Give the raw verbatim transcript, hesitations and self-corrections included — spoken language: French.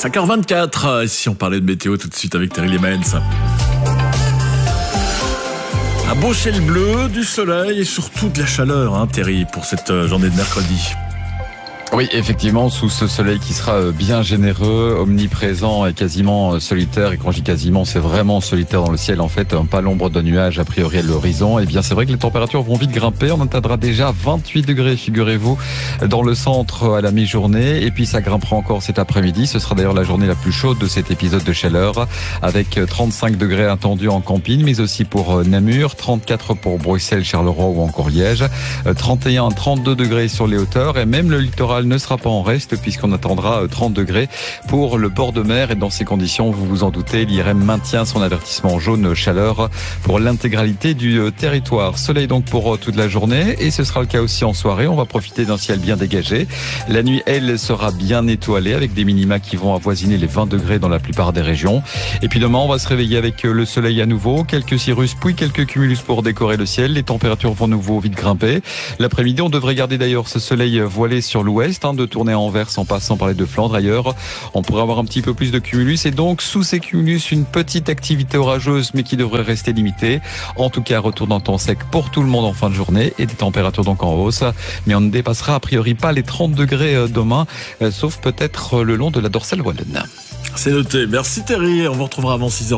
cinq heures vingt-quatre, si on parlait de météo tout de suite avec Terry Lemens. Un beau ciel bleu, du soleil et surtout de la chaleur, hein, Terry, pour cette journée de mercredi. Oui, effectivement, sous ce soleil qui sera bien généreux, omniprésent et quasiment solitaire. Et quand je dis quasiment, c'est vraiment solitaire dans le ciel. En fait, pas l'ombre de nuages a priori à l'horizon. Et bien, c'est vrai que les températures vont vite grimper. On atteindra déjà vingt-huit degrés, figurez-vous, dans le centre à la mi-journée. Et puis, ça grimpera encore cet après-midi. Ce sera d'ailleurs la journée la plus chaude de cet épisode de chaleur, avec trente-cinq degrés attendus en Campine, mais aussi pour Namur, trente-quatre pour Bruxelles, Charleroi ou encore Liège, trente et un, trente-deux degrés sur les hauteurs et même le littoral ne sera pas en reste puisqu'on attendra trente degrés pour le bord de mer et dans ces conditions, vous vous en doutez, l'I R M maintient son avertissement jaune chaleur pour l'intégralité du territoire. Soleil donc pour toute la journée et ce sera le cas aussi en soirée. On va profiter d'un ciel bien dégagé. La nuit, elle, sera bien étoilée avec des minima qui vont avoisiner les vingt degrés dans la plupart des régions. Et puis demain, on va se réveiller avec le soleil à nouveau, quelques cirrus puis quelques cumulus pour décorer le ciel. Les températures vont nouveau vite grimper. L'après-midi, on devrait garder d'ailleurs ce soleil voilé sur l'ouest, de tourner à Anvers en passant par les deux Flandres. Ailleurs, on pourrait avoir un petit peu plus de cumulus et donc sous ces cumulus, une petite activité orageuse mais qui devrait rester limitée. En tout cas, retour d'un temps sec pour tout le monde en fin de journée et des températures donc en hausse. Mais on ne dépassera a priori pas les trente degrés demain, sauf peut-être le long de la dorsale wallonne. C'est noté. Merci Terry. On vous retrouvera avant six heures.